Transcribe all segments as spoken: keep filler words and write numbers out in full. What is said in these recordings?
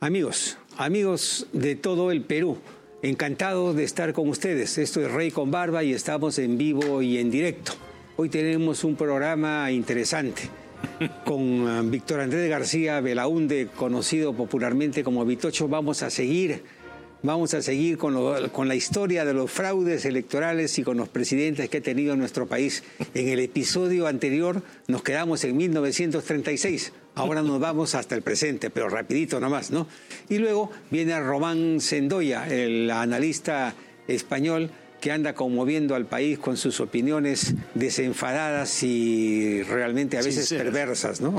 Amigos, amigos de todo el Perú, encantado de estar con ustedes. Esto es Rey con Barba y estamos en vivo y en directo. Hoy tenemos un programa interesante con Víctor Andrés García Belaúnde, conocido popularmente como Vitocho. Vamos a seguir, vamos a seguir con, lo, con la historia de los fraudes electorales y con los presidentes que ha tenido nuestro país. En el episodio anterior nos quedamos en mil novecientos treinta y seis. Ahora nos vamos hasta el presente, pero rapidito nomás, ¿no? Y luego viene Román Sendoya, el analista español que anda conmoviendo al país con sus opiniones desenfadadas y realmente a veces Sinceras. perversas, ¿no?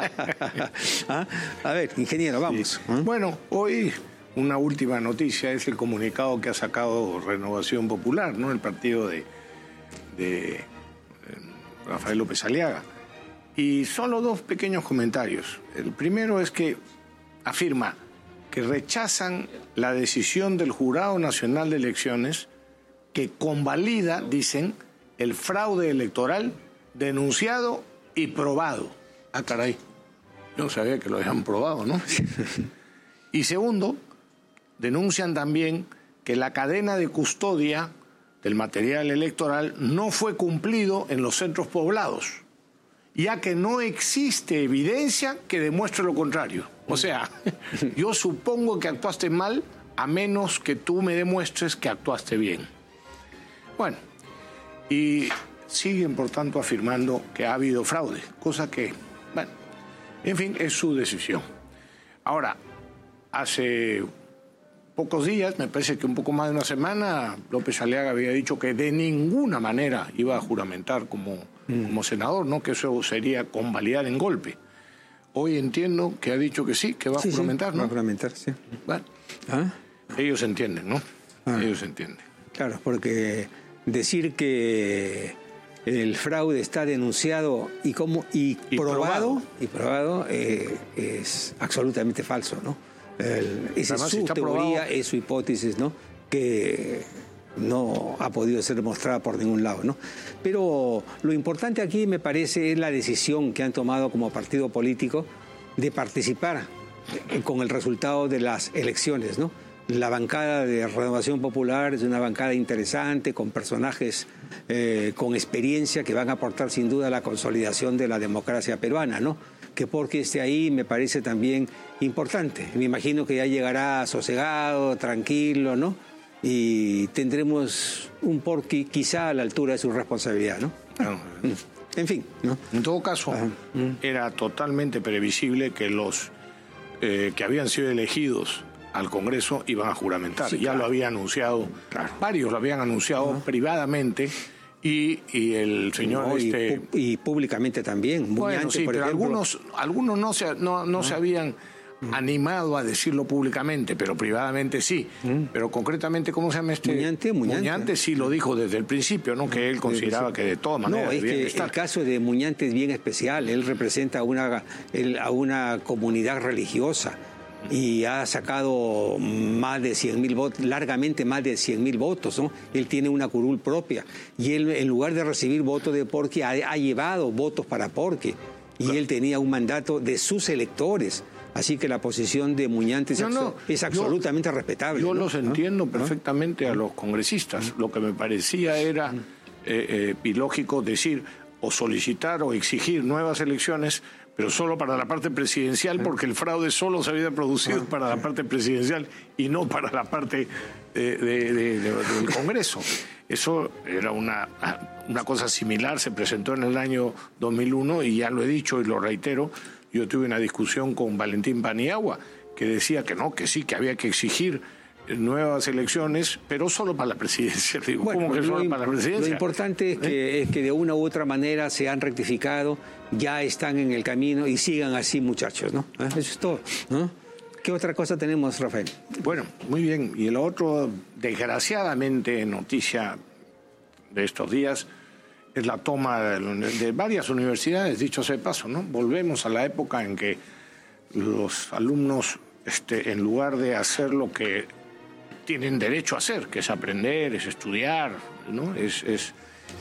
¿Ah? A ver, ingeniero, vamos. Sí. Bueno, hoy una última noticia es el comunicado que ha sacado Renovación Popular, ¿no? El partido de, de eh, Rafael López Aliaga. Y solo dos pequeños comentarios. El primero es que afirma que rechazan la decisión del Jurado Nacional de Elecciones que convalida, dicen, el fraude electoral denunciado y probado. Ah, caray, yo no sabía que lo habían probado, ¿no? Y segundo, denuncian también que la cadena de custodia del material electoral no fue cumplido en los centros poblados, ya que no existe evidencia que demuestre lo contrario. O sea, yo supongo que actuaste mal a menos que tú me demuestres que actuaste bien. Bueno, y siguen por tanto afirmando que ha habido fraude, cosa que, bueno, en fin, es su decisión. Ahora, hace pocos días, me parece que un poco más de una semana, López Aliaga había dicho que de ninguna manera iba a juramentar como, mm. como senador, ¿no? Que eso sería convalidar en golpe. Hoy entiendo que ha dicho que sí, que va sí, a juramentar, sí, ¿no? Va a juramentar, sí. Bueno, ¿Ah? ellos entienden, ¿no? Ah. Ellos entienden. Claro, porque decir que el fraude está denunciado y, como, y, y probado, probado, y probado eh, es absolutamente falso, ¿no? El, esa Además, es su teoría, probado. es su hipótesis, ¿no? Que no ha podido ser demostrada por ningún lado, ¿no? Pero lo importante aquí, me parece, es la decisión que han tomado como partido político de participar con el resultado de las elecciones, ¿no? La bancada de Renovación Popular es una bancada interesante, con personajes eh, con experiencia que van a aportar sin duda a la consolidación de la democracia peruana, ¿no? Que porque esté ahí me parece también importante. Me imagino que ya llegará sosegado, tranquilo, ¿no? Y tendremos un Porqui quizá a la altura de su responsabilidad, ¿no? Ah, en fin, ¿no? En todo caso, Ajá. era totalmente previsible que los eh, que habían sido elegidos al Congreso iban a juramentar. Sí, ya claro. lo había anunciado, claro. varios lo habían anunciado uh-huh. privadamente y, y el señor... No, este... y, y públicamente también. Bueno, Muñante, sí, por pero ejemplo. algunos, algunos no, se, no, no uh-huh. se habían uh-huh. animado a decirlo públicamente, pero privadamente sí. Uh-huh. Pero concretamente, ¿cómo se llama este? Muñante, Muñante. Muñante sí lo dijo desde el principio, ¿no? Uh-huh. Que él consideraba que de todas maneras... No, es que estar. El caso de Muñante es bien especial. Él representa a una, a una comunidad religiosa y ha sacado más de cien mil votos, largamente más de cien mil votos, ¿no? Él tiene una curul propia y él, en lugar de recibir votos de Porqui, ha, ha llevado votos para Porqui y claro. él tenía un mandato de sus electores. Así que la posición de Muñante es, no, no, es absolutamente yo, respetable. Yo ¿no? los entiendo ¿no? perfectamente a los congresistas. Lo que me parecía era eh, eh, ilógico decir o solicitar o exigir nuevas elecciones, pero solo para la parte presidencial, porque el fraude solo se había producido para la parte presidencial y no para la parte de, de, de, de, del Congreso. Eso era una, una cosa similar, se presentó en el año dos mil uno y ya lo he dicho y lo reitero, yo tuve una discusión con Valentín Paniagua que decía que no, que sí, que había que exigir nuevas elecciones, pero solo para la presidencia. Digo, bueno, ¿cómo que solo para la presidencia? Lo importante es que, ¿Eh? es que de una u otra manera se han rectificado, ya están en el camino y sigan así, muchachos, ¿no? Eso es todo, ¿no? ¿Qué otra cosa tenemos, Rafael? Bueno, muy bien. Y el otro, desgraciadamente, noticia de estos días, es la toma de, de varias universidades, dicho sea de paso, ¿no? Volvemos a la época en que los alumnos, este, en lugar de hacer lo que tienen derecho a hacer, que es aprender, es estudiar, ¿no? Es, es,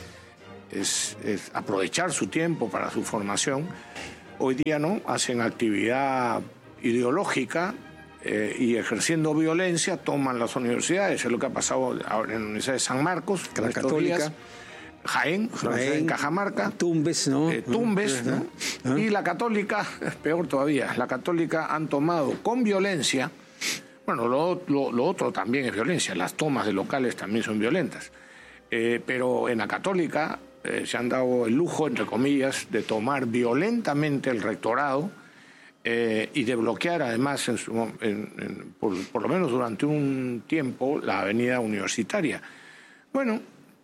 es, es aprovechar su tiempo para su formación. Hoy día no, hacen actividad ideológica eh, y ejerciendo violencia toman las universidades. Es lo que ha pasado ahora en la Universidad de San Marcos, la Católica. Días. Jaén, Jaén, en Cajamarca, Tumbes, ¿no? Eh, Tumbes, ¿no? ¿no? Y la Católica, es peor todavía, la Católica han tomado con violencia, bueno, lo, lo, lo otro también es violencia, las tomas de locales también son violentas, eh, pero en la Católica eh, se han dado el lujo, entre comillas, de tomar violentamente el rectorado eh, y de bloquear además, en su, en, en, por, por lo menos durante un tiempo, la avenida Universitaria. Bueno,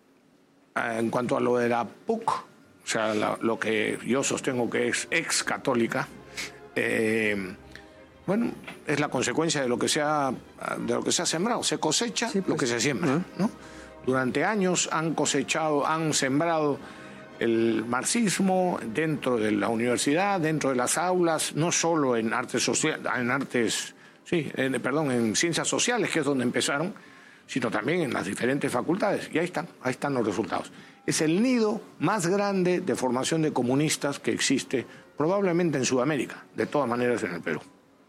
en cuanto a lo de la P U C, o sea, la, lo que yo sostengo que es ex católica, eh, bueno, es la consecuencia de lo que se ha, de lo que se ha sembrado. Se cosecha sí, pues, lo que se siembra, uh-huh. ¿no? Durante años han cosechado, han sembrado el marxismo dentro de la universidad, dentro de las aulas, no solo en artes sociales, en artes, sí, en, perdón, en ciencias sociales, que es donde empezaron, sino también en las diferentes facultades. Y ahí están, ahí están los resultados. Es el nido más grande de formación de comunistas que existe probablemente en Sudamérica, de todas maneras en el Perú.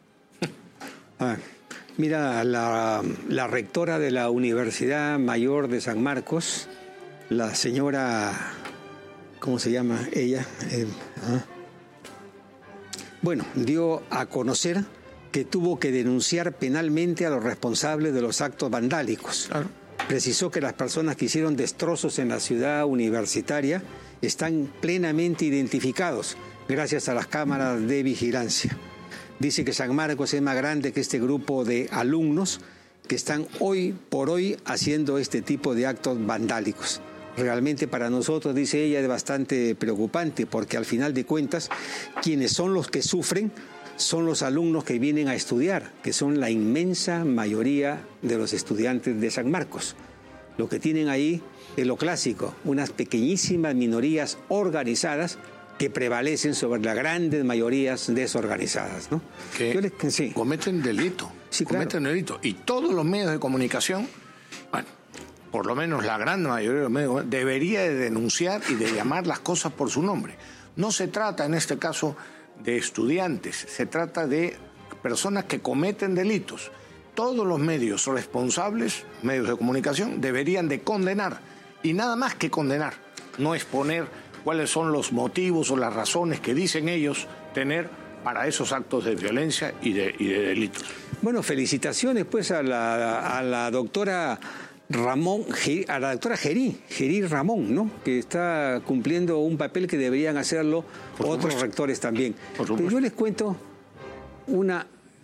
Ah, mira, la, la rectora de la Universidad Mayor de San Marcos, la señora, ¿cómo se llama ella? Eh, ah. Bueno, dio a conocer que tuvo que denunciar penalmente a los responsables de los actos vandálicos. Claro. Precisó que las personas que hicieron destrozos en la ciudad universitaria están plenamente identificados gracias a las cámaras de vigilancia. Dice que San Marcos es más grande que este grupo de alumnos que están hoy por hoy haciendo este tipo de actos vandálicos. Realmente para nosotros, dice ella, es bastante preocupante porque al final de cuentas, quienes son los que sufren son los alumnos que vienen a estudiar, que son la inmensa mayoría de los estudiantes de San Marcos. Lo que tienen ahí es lo clásico, unas pequeñísimas minorías organizadas que prevalecen sobre las grandes mayorías desorganizadas, ¿no? Que Yo les, sí. cometen delito, sí, claro. cometen delito. Y todos los medios de comunicación, bueno, por lo menos la gran mayoría de los medios, debería de denunciar y de llamar las cosas por su nombre. No se trata en este caso de estudiantes, se trata de personas que cometen delitos. Todos los medios responsables, medios de comunicación, deberían de condenar, y nada más que condenar, no exponer cuáles son los motivos o las razones que dicen ellos tener para esos actos de violencia y de, y de delitos. Bueno, felicitaciones pues a la, a la doctora Ramón, a la doctora Gerí, Gerí Ramón, ¿no? Que está cumpliendo un papel que deberían hacerlo otros rectores también. Pero yo les cuento una,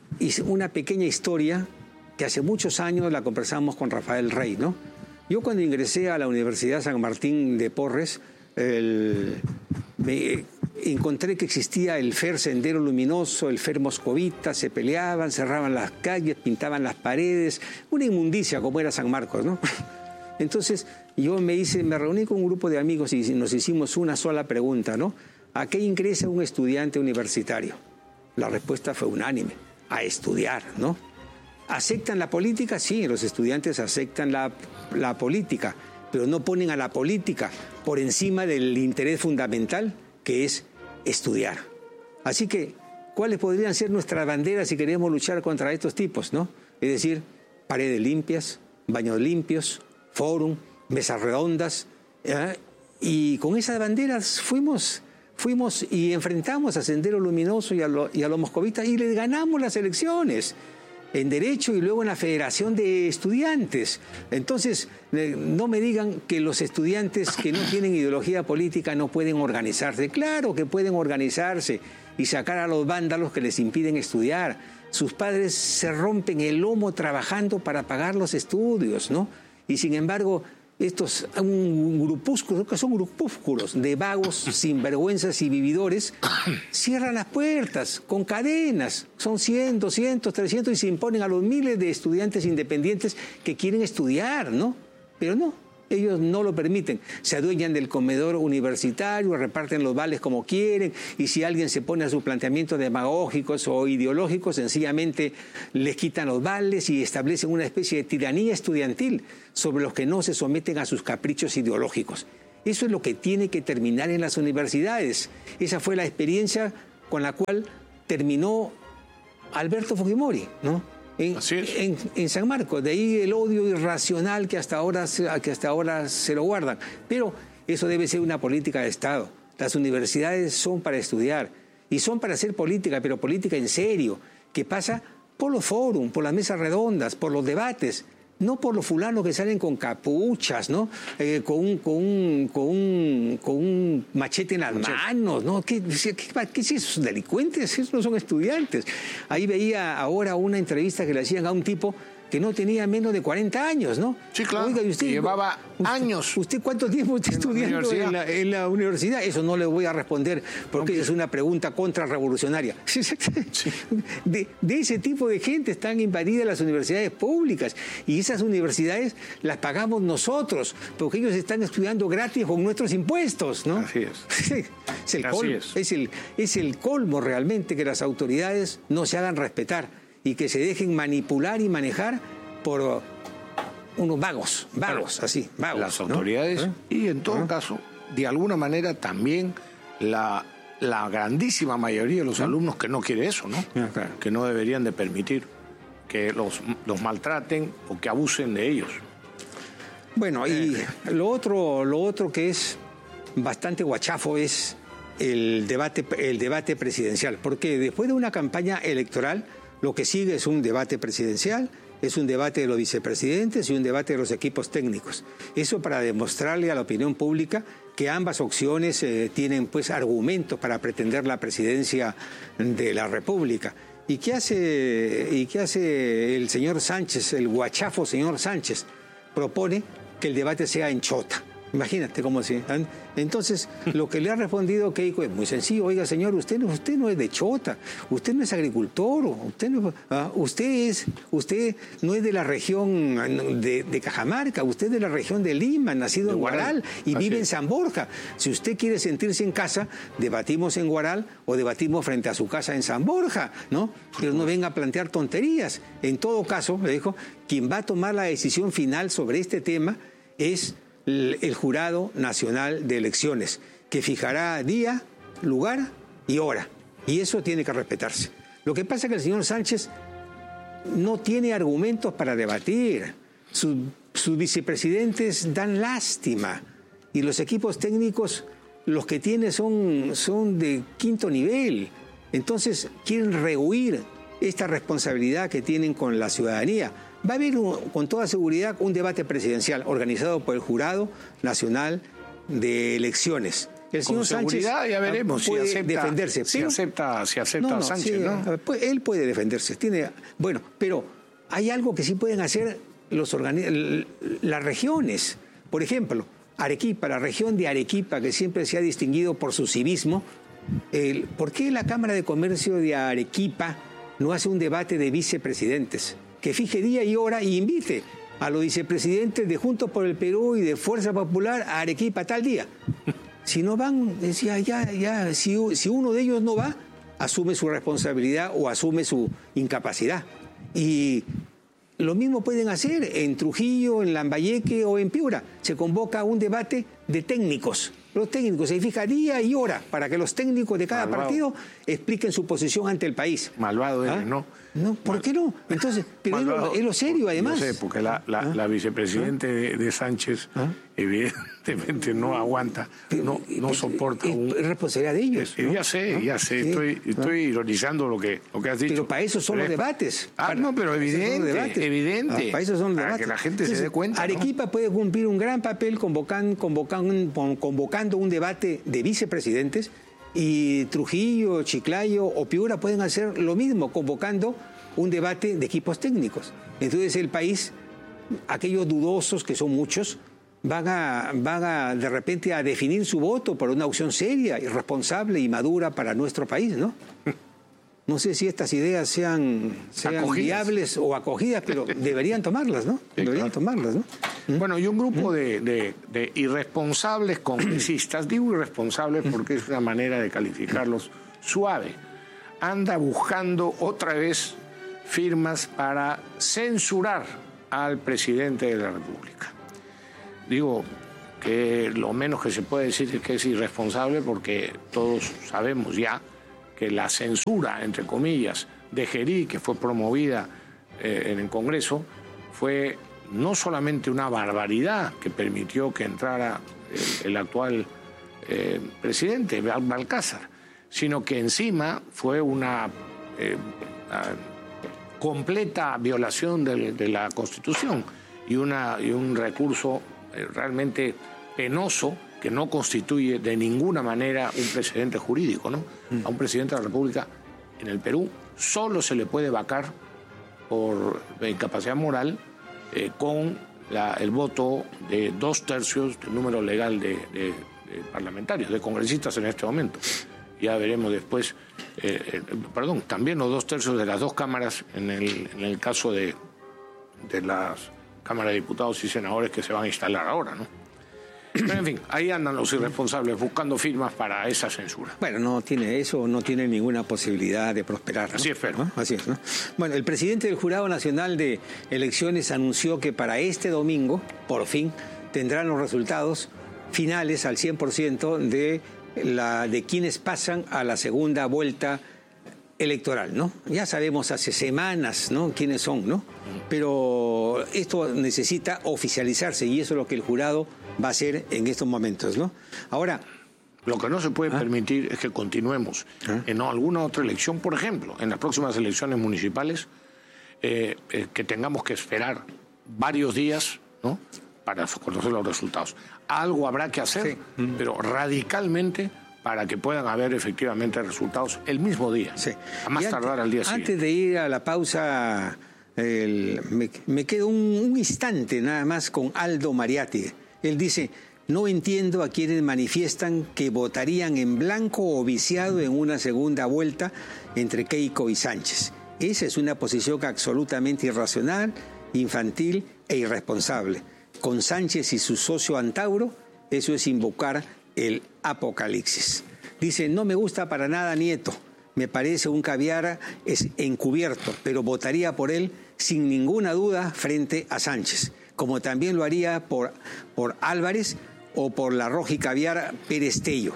una pequeña historia que hace muchos años la conversamos con Rafael Rey, ¿no? Yo cuando ingresé a la Universidad San Martín de Porres, el, me encontré que existía el F E R Sendero Luminoso, el F E R Moscovita, se peleaban, cerraban las calles, pintaban las paredes, una inmundicia como era San Marcos, ¿no? Entonces yo me hice, me reuní con un grupo de amigos y nos hicimos una sola pregunta, ¿no? ¿A qué ingresa un estudiante universitario? La respuesta fue unánime, a estudiar, ¿no? ¿Aceptan la política? Sí, los estudiantes aceptan la, la política, pero no ponen a la política por encima del interés fundamental, que es estudiar. Así que, ¿cuáles podrían ser nuestras banderas si queremos luchar contra estos tipos, ¿no? Es decir, paredes limpias, baños limpios, fórum, mesas redondas, ¿eh? Y con esas banderas fuimos, fuimos y enfrentamos a Sendero Luminoso y a, lo, y a los moscovitas y les ganamos las elecciones en Derecho y luego en la Federación de Estudiantes. Entonces, no me digan que los estudiantes que no tienen ideología política no pueden organizarse. Claro que pueden organizarse y sacar a los vándalos que les impiden estudiar. Sus padres se rompen el lomo trabajando para pagar los estudios, ¿no? Y sin embargo, estos un grupúsculo, que son grupúsculos de vagos, sinvergüenzas y vividores, cierran las puertas con cadenas. Son cien, doscientos, trescientos y se imponen a los miles de estudiantes independientes que quieren estudiar, ¿no? Pero no, ellos no lo permiten. Se adueñan del comedor universitario, reparten los vales como quieren, y si alguien se pone a sus planteamientos demagógicos o ideológicos, sencillamente les quitan los vales y establecen una especie de tiranía estudiantil sobre los que no se someten a sus caprichos ideológicos. Eso es lo que tiene que terminar en las universidades. Esa fue la experiencia con la cual terminó Alberto Fujimori, ¿no? En, Así es. en, en San Marcos, de ahí el odio irracional que hasta ahora se, que hasta ahora se lo guardan. Pero eso debe ser una política de Estado. Las universidades son para estudiar y son para hacer política, pero política en serio, que pasa por los foros, por las mesas redondas, por los debates. No por los fulanos que salen con capuchas, ¿no? Eh, con, un, con, un, con, un, con un machete en las machete. manos, ¿no? ¿Qué, qué, qué es eso? ¿Delincuentes? Esos no son estudiantes. Ahí veía ahora una entrevista que le hacían a un tipo que no tenía menos de cuarenta años, ¿no? Sí, claro. Oiga, ¿y usted, llevaba usted, años. ¿Usted cuánto tiempo está estudiando en la, en la universidad? Eso no le voy a responder porque okay. es una pregunta contrarrevolucionaria. Sí. De, de ese tipo de gente están invadidas las universidades públicas y esas universidades las pagamos nosotros porque ellos están estudiando gratis con nuestros impuestos, ¿no? Así es. Es el Así colmo, es. Es, el, es el colmo realmente que las autoridades no se hagan respetar y que se dejen manipular y manejar por unos vagos, vagos, claro, así, vagos. Las autoridades, ¿no? Y en todo ¿Ah? caso, de alguna manera también la, la grandísima mayoría de los ¿Ah? alumnos que no quiere eso, ¿no? Ah, claro. Que no deberían de permitir que los, los maltraten o que abusen de ellos. Bueno, y eh. lo otro, lo otro que es bastante guachafo es el debate, el debate presidencial, porque después de una campaña electoral lo que sigue es un debate presidencial, es un debate de los vicepresidentes y un debate de los equipos técnicos. Eso para demostrarle a la opinión pública que ambas opciones eh, tienen pues argumentos para pretender la presidencia de la República. ¿Y qué hace, y qué hace el señor Sánchez, el guachafo señor Sánchez? Propone que el debate sea en chota. Imagínate cómo si. Entonces, lo que le ha respondido Keiko es muy sencillo. Oiga, señor, usted, usted no es de Chota, usted no es agricultor, usted no, uh, usted, es, usted no es de la región de, de Cajamarca, usted es de la región de Lima, nacido en Huaral y Así vive es. en San Borja. Si usted quiere sentirse en casa, debatimos en Huaral o debatimos frente a su casa en San Borja, ¿no? Pero no venga a plantear tonterías. En todo caso, le dijo, quien va a tomar la decisión final sobre este tema es el Jurado Nacional de Elecciones, que fijará día, lugar y hora. Y eso tiene que respetarse. Lo que pasa es que el señor Sánchez no tiene argumentos para debatir. Sus, sus vicepresidentes dan lástima. Y los equipos técnicos, los que tiene son, son de quinto nivel. Entonces quieren rehuir esta responsabilidad que tienen con la ciudadanía. Va a haber un, con toda seguridad un debate presidencial organizado por el Jurado Nacional de Elecciones. El señor con seguridad Sánchez ya veremos puede si acepta, defenderse. Si pero, acepta, si acepta no, no, Sánchez, sí, ¿no? Pues, él puede defenderse. Tiene, bueno, pero hay algo que sí pueden hacer los organi- las regiones. Por ejemplo, Arequipa, la región de Arequipa, que siempre se ha distinguido por su civismo. El, ¿Por qué la Cámara de Comercio de Arequipa no hace un debate de vicepresidentes? Que fije día y hora y invite a los vicepresidentes de Juntos por el Perú y de Fuerza Popular a Arequipa tal día. Si no van, decía, ya, ya, si, si uno de ellos no va, asume su responsabilidad o asume su incapacidad. Y lo mismo pueden hacer en Trujillo, en Lambayeque o en Piura. Se convoca un debate de técnicos. Los técnicos se fija día y hora para que los técnicos de cada Malvado. partido expliquen su posición ante el país. Malvado ¿Ah? eres, ¿no? No, ¿por qué no? Entonces, pero es lo, es lo serio, además. No sé, porque la, la, ¿Ah? la vicepresidente ¿Ah? de, de Sánchez ¿Ah? evidentemente no aguanta, no, no soporta. Es, un... es responsabilidad de ellos. Es, ¿no? Ya sé, ¿Ah? ya sé, ¿Sí? estoy, estoy ¿Ah? ironizando lo que, lo que has dicho. Pero para eso son pero los debates. Ah, para, no, pero evidente, debates. evidente. Ah, para eso son los para debates. que la gente Entonces, se dé cuenta. Arequipa ¿no? puede cumplir un gran papel convocando, convocando, convocando un debate de vicepresidentes y Trujillo, Chiclayo o Piura pueden hacer lo mismo, convocando un debate de equipos técnicos. Entonces el país, aquellos dudosos, que son muchos, van a, van a de repente a definir su voto por una opción seria, irresponsable y madura para nuestro país, ¿no? No sé si estas ideas sean, sean viables o acogidas, pero deberían tomarlas, ¿no? Sí, deberían claro. tomarlas, ¿no? Bueno, y un grupo de, de, de irresponsables congresistas, digo irresponsables porque es una manera de calificarlos suave, anda buscando otra vez firmas para censurar al presidente de la República. Digo que lo menos que se puede decir es que es irresponsable porque todos sabemos ya que la censura, entre comillas, de Gerí, que fue promovida eh, en el Congreso fue no solamente una barbaridad que permitió que entrara el, el actual eh, presidente, Balcázar, sino que encima fue una eh, completa violación de, de la Constitución y, una, y un recurso eh, realmente penoso que no constituye de ninguna manera un precedente jurídico, ¿no? A un presidente de la República en el Perú solo se le puede vacar por incapacidad moral eh, con la, el voto de dos tercios del número legal de, de, de parlamentarios, de congresistas en este momento. Ya veremos después, eh, eh, perdón, también los dos tercios de las dos cámaras en el, en el caso de, de las cámaras de diputados y senadores que se van a instalar ahora, ¿no? Pero en fin, ahí andan los irresponsables buscando firmas para esa censura. Bueno, no tiene eso, no tiene ninguna posibilidad de prosperar, ¿no? Así es, pero. ¿No? Así es, ¿no? Bueno, el presidente del Jurado Nacional de Elecciones anunció que para este domingo, por fin, tendrán los resultados finales al cien por ciento de, la, de quienes pasan a la segunda vuelta electoral, ¿no? Ya sabemos hace semanas, ¿no?, quiénes son, ¿no? Pero esto necesita oficializarse y eso es lo que el jurado va a hacer en estos momentos, ¿no? Ahora, lo que no se puede ¿ah? permitir es que continuemos ¿Ah? en alguna otra elección, por ejemplo, en las próximas elecciones municipales, eh, eh, que tengamos que esperar varios días, ¿no?, para conocer los resultados. Algo habrá que hacer, sí. pero radicalmente, para que puedan haber efectivamente resultados el mismo día, sí. a más antes, tardar al día siguiente. Antes de ir a la pausa, el, me, me quedo un, un instante nada más con Aldo Mariatti. Él dice: no entiendo a quienes manifiestan que votarían en blanco o viciado en una segunda vuelta entre Keiko y Sánchez. Esa es una posición absolutamente irracional, infantil e irresponsable. Con Sánchez y su socio Antauro, eso es invocar el apocalipsis. Dice: no me gusta para nada Nieto, me parece un caviar es encubierto, pero votaría por él sin ninguna duda frente a Sánchez, como también lo haría por, por Álvarez o por la roja y caviar Pérez Tello.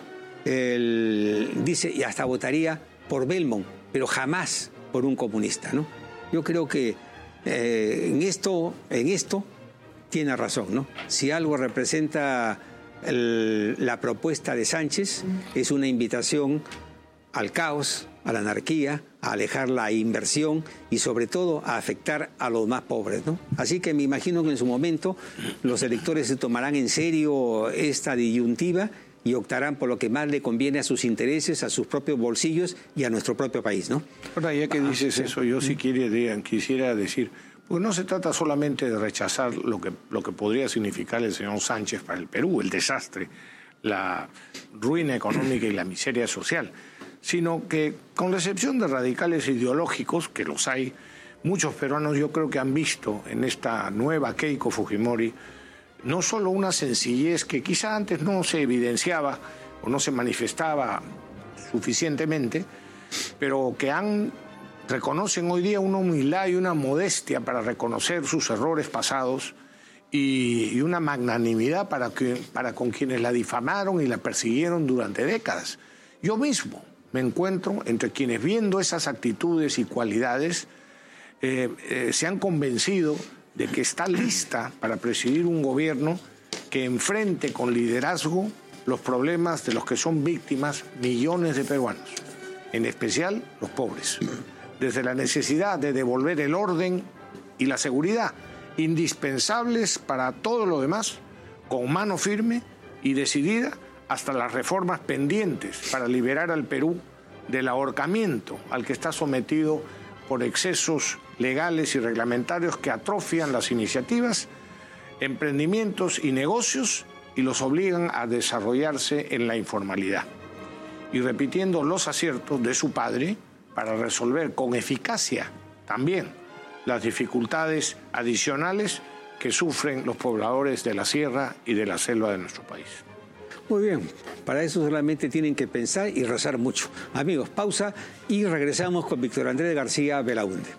El, dice, y hasta votaría por Belmont, pero jamás por un comunista, ¿no? Yo creo que eh, en esto, en esto tiene razón, ¿no? Si algo representa el, la propuesta de Sánchez, es una invitación al caos, a la anarquía, a alejar la inversión y sobre todo a afectar a los más pobres, ¿no? Así que me imagino que en su momento los electores se tomarán en serio esta disyuntiva y optarán por lo que más le conviene a sus intereses, a sus propios bolsillos y a nuestro propio país, ¿no? Ahora, ya que dices ah, eso, yo sí quiere, quisiera decir, porque no se trata solamente de rechazar lo que, lo que podría significar el señor Sánchez para el Perú, el desastre, la ruina económica y la miseria social, sino que, con la excepción de radicales ideológicos, que los hay, muchos peruanos yo creo que han visto en esta nueva Keiko Fujimori no solo una sencillez que quizá antes no se evidenciaba o no se manifestaba suficientemente, pero que han, reconocen hoy día una humildad y una modestia para reconocer sus errores pasados y, y una magnanimidad para, que, para con quienes la difamaron y la persiguieron durante décadas. Yo mismo me encuentro entre quienes, viendo esas actitudes y cualidades, eh, eh, se han convencido de que está lista para presidir un gobierno que enfrente con liderazgo los problemas de los que son víctimas millones de peruanos, en especial los pobres, desde la necesidad de devolver el orden y la seguridad, indispensables para todo lo demás, con mano firme y decidida, hasta las reformas pendientes para liberar al Perú del ahorcamiento al que está sometido por excesos legales y reglamentarios que atrofian las iniciativas, emprendimientos y negocios y los obligan a desarrollarse en la informalidad. Y repitiendo los aciertos de su padre para resolver con eficacia también las dificultades adicionales que sufren los pobladores de la sierra y de la selva de nuestro país. Muy bien, para eso solamente tienen que pensar y rezar mucho. Amigos, pausa y regresamos con Víctor Andrés García Belaúnde.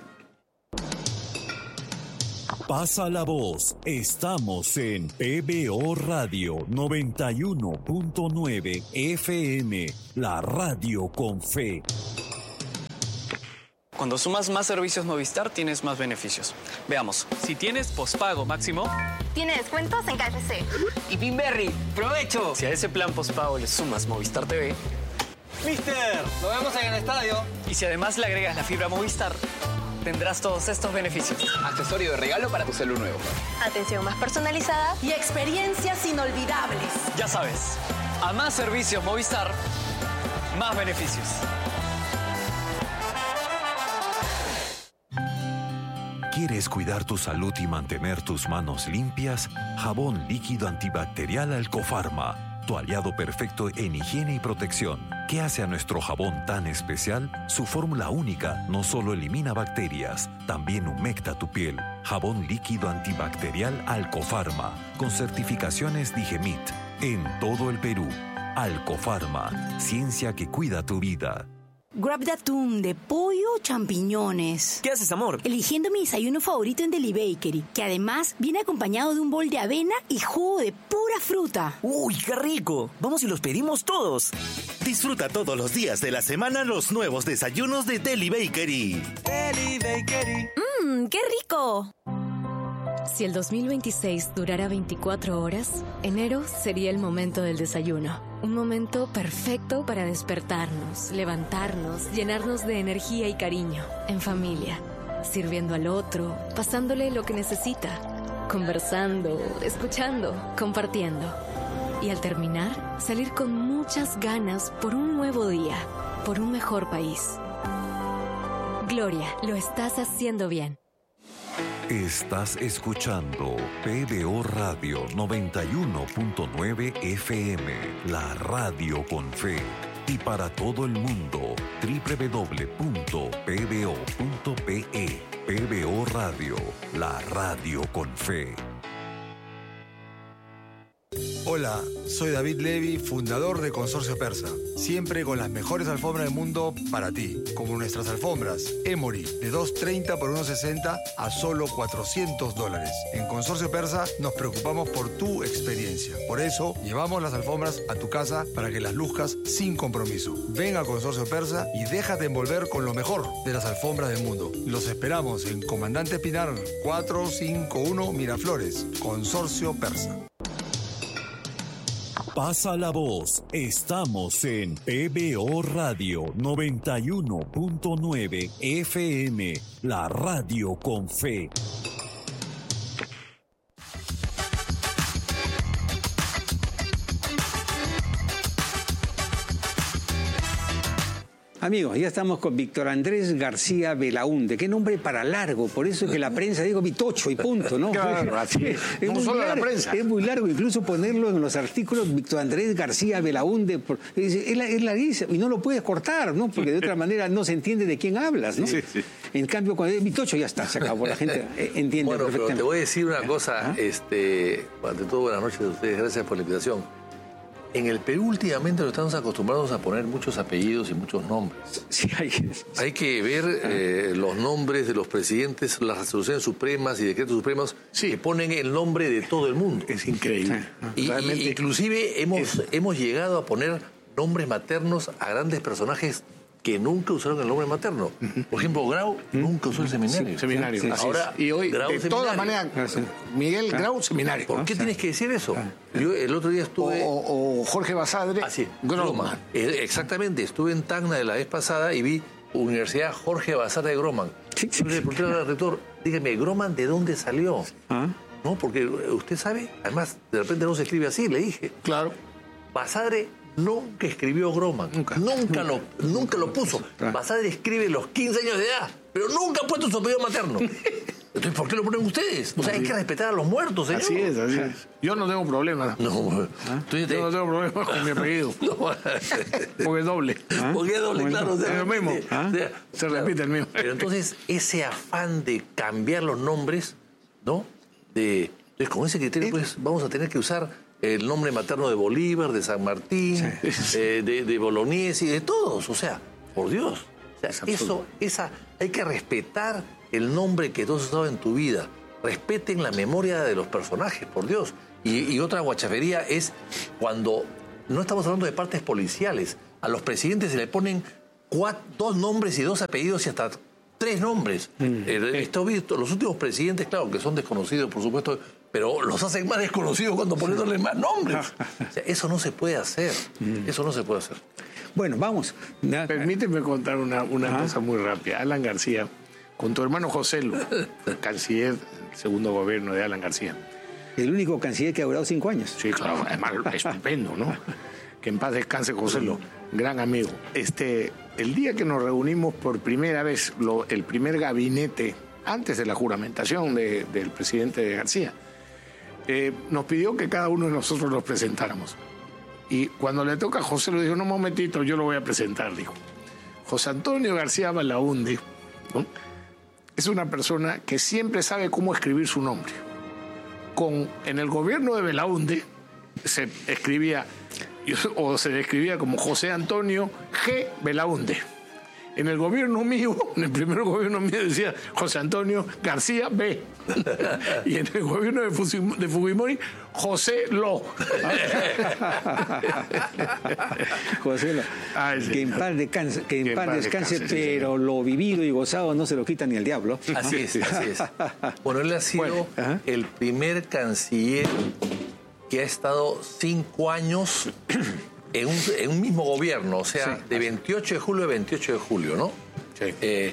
Pasa la voz, estamos en P B O Radio noventa y uno punto nueve F M, la radio con fe. Cuando sumas más servicios Movistar, tienes más beneficios. Veamos, si tienes pospago máximo... Tiene descuentos en K F C. Y Pinberry, ¡provecho! Si a ese plan pospago le sumas Movistar T V... ¡Mister! ¡Lo vemos en el estadio! Y si además le agregas la fibra Movistar, tendrás todos estos beneficios. Accesorio de regalo para tu celu nuevo. Atención más personalizada y experiencias inolvidables. Ya sabes, a más servicios Movistar, más beneficios. ¿Quieres cuidar tu salud y mantener tus manos limpias? Jabón líquido antibacterial Alcofarma, tu aliado perfecto en higiene y protección. ¿Qué hace a nuestro jabón tan especial? Su fórmula única no solo elimina bacterias, también humecta tu piel. Jabón líquido antibacterial Alcofarma, con certificaciones Digemit, en todo el Perú. Alcofarma, ciencia que cuida tu vida. Grab de atún, de pollo o champiñones. ¿Qué haces, amor? Eligiendo mi desayuno favorito en Deli Bakery, que además viene acompañado de un bol de avena y jugo de pura fruta. ¡Uy, qué rico! Vamos y los pedimos todos. Disfruta todos los días de la semana los nuevos desayunos de Deli Bakery. Deli Bakery. ¡Mmm, qué rico! Si el dos mil veintiséis durara veinticuatro horas, enero sería el momento del desayuno. Un momento perfecto para despertarnos, levantarnos, llenarnos de energía y cariño, en familia, sirviendo al otro, pasándole lo que necesita, conversando, escuchando, compartiendo. Y al terminar, salir con muchas ganas por un nuevo día, por un mejor país. Gloria, lo estás haciendo bien. Estás escuchando P B O Radio noventa y uno punto nueve F M, la radio con fe. Y para todo el mundo, doble u doble u doble u punto p b o punto p e. P B O Radio, la radio con fe. Hola, soy David Levy, fundador de Consorcio Persa. Siempre con las mejores alfombras del mundo para ti. Como nuestras alfombras Emory, de dos treinta por uno sesenta a solo cuatrocientos dólares. En Consorcio Persa nos preocupamos por tu experiencia. Por eso, llevamos las alfombras a tu casa para que las luzcas sin compromiso. Ven a Consorcio Persa y déjate envolver con lo mejor de las alfombras del mundo. Los esperamos en Comandante Pinar, cuatrocientos cincuenta y uno Miraflores. Consorcio Persa. Pasa la voz. Estamos en P B O Radio noventa y uno punto nueve F M, la radio con fe. Amigos, ya estamos con Víctor Andrés García Belaúnde. Qué nombre para largo, por eso es que la prensa digo Vitocho y punto, ¿no? Claro, así es. Es No muy solo largo, la prensa. Es muy largo, incluso ponerlo en los artículos Víctor Andrés García Belaúnde. Por, es, es, la, es larguísimo y no lo puedes cortar, ¿no? Porque de otra manera no se entiende de quién hablas, ¿no? Sí, sí. En cambio, cuando es Vitocho ya está, se acabó, la gente entiende bueno, perfectamente. Pero te voy a decir una cosa, ¿Ah? este, ante todo, buenas noches a ustedes, gracias por la invitación. En el Perú últimamente nos estamos acostumbrados a poner muchos apellidos y muchos nombres. Sí, hay que, hay que ver eh, los nombres de los presidentes, las resoluciones supremas y decretos supremos sí. que ponen el nombre de todo el mundo. Es increíble. Y, y inclusive hemos, es... hemos llegado a poner nombres maternos a grandes personajes que nunca usaron el nombre materno. Por ejemplo, Grau nunca usó el seminario. Sí, seminario. Sí, Ahora, y hoy, Grau, de todas maneras, Miguel Grau, seminario. ¿Por qué tienes que decir eso? Yo el otro día estuve... O, o Jorge Basadre, ah, sí, Groman. Exactamente, estuve en Tacna de la vez pasada y vi Universidad Jorge Basadre de Groman. Yo le pregunté al rector, dígame, ¿Groman de dónde salió? ¿Ah? No, porque usted sabe, además, de repente no se escribe así, le dije. Claro. Basadre nunca escribió Groman, nunca, nunca, lo, nunca lo puso. Basadre escribe los quince años de edad, pero nunca ha puesto su apellido materno. Entonces, ¿por qué lo ponen ustedes? O sea, hay que respetar a los muertos, señor. Así es, así es. Yo no tengo problema. No, ¿Ah? Yo te... no tengo problema con mi apellido. No. Porque es doble. ¿Ah? Porque es doble, claro. Es lo mismo. ¿Ah? Se, se claro. repite el mismo. Pero entonces, ese afán de cambiar los nombres, ¿no? De, entonces, con ese criterio, pues, vamos a tener que usar el nombre materno de Bolívar, de San Martín, sí. eh, de, de Bolognesi, de todos. O sea, por Dios. O sea, eso, esa, hay que respetar el nombre que tú has usado en tu vida. Respeten la memoria de los personajes, por Dios. Y, y otra guachafería es cuando no estamos hablando de partes policiales. A los presidentes se le ponen cuatro, dos nombres y dos apellidos y hasta tres nombres. Mm. Eh, esto visto, los últimos presidentes, claro, que son desconocidos, por supuesto, pero los hacen más desconocidos cuando poniéndole más nombres. O sea, eso no se puede hacer. Mm. Eso no se puede hacer. Bueno, vamos. Permíteme contar una, una cosa muy rápida. Alan García, con tu hermano José Lo, canciller del segundo gobierno de Alan García. El único canciller que ha durado cinco años. Sí, claro, además estupendo, ¿no? Que en paz descanse José Lo, gran amigo. Este, el día que nos reunimos por primera vez, lo, el primer gabinete, antes de la juramentación de, del presidente García, eh, nos pidió que cada uno de nosotros los presentáramos. Y cuando le toca a José Lo, dijo, no, un momentito, yo lo voy a presentar, dijo. José Antonio García Belaúnde, ¿no? Es una persona que siempre sabe cómo escribir su nombre. Con, en el gobierno de Belaúnde se escribía o se describía como José Antonio G. Belaúnde. En el gobierno mío, en el primer gobierno mío decía José Antonio García B. Y en el gobierno de Fujimori, José Lo. José Lo. Ay, sí. Que en paz descanse, que en que paz paz descanse, descanse pero sí, lo vivido y gozado no se lo quita ni el diablo. Así es, así es. Bueno, él ha sido bueno, el primer canciller que ha estado cinco años en un, en un mismo gobierno, o sea, sí, de veintiocho de julio a veintiocho de julio, ¿no? Sí. Eh,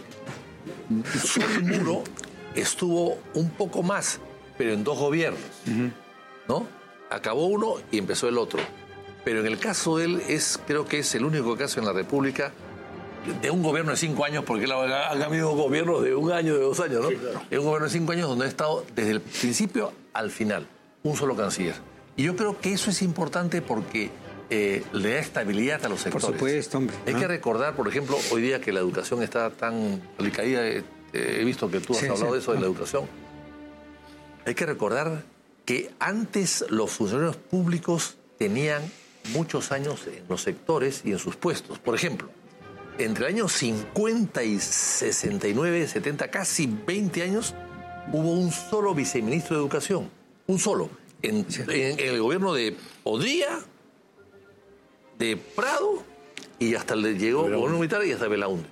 Sol Muro estuvo un poco más, pero en dos gobiernos, uh-huh. ¿no? Acabó uno y empezó el otro. Pero en el caso de él, es, creo que es el único caso en la República de un gobierno de cinco años, porque él ha, ha habido gobiernos de un año, de dos años, ¿no? Sí, claro. Es un gobierno de cinco años donde ha estado desde el principio al final, un solo canciller. Y yo creo que eso es importante porque eh, le da estabilidad a los sectores. Por supuesto, hombre. Hay ¿no? que recordar, por ejemplo, hoy día que la educación está tan alicaída, eh, he visto que tú has sí, hablado sí. de eso, de la educación. Hay que recordar que antes los funcionarios públicos tenían muchos años en los sectores y en sus puestos. Por ejemplo, entre el año cincuenta y sesenta y nueve, setenta, casi veinte años, hubo un solo viceministro de Educación. Un solo. En, en, en el gobierno de Odría, de Prado, y hasta le llegó el gobierno militar y hasta Belaúnde.